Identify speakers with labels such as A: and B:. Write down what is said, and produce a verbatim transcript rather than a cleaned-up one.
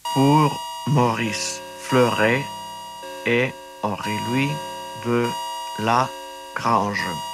A: pour Maurice Fleuret et Henri-Louis de La Grange.